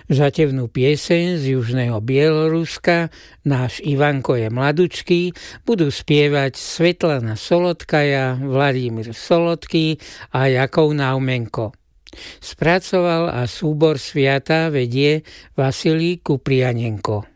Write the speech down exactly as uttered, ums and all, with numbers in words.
Žatevnú pieseň z južného Bieloruska Náš Ivanko je mladučký budú spievať Svetlana Solodkaja, Vladimír Solodký a Jakov Naumenko. Spracoval a súbor Sviata vedie Vasilij Kuprianenko.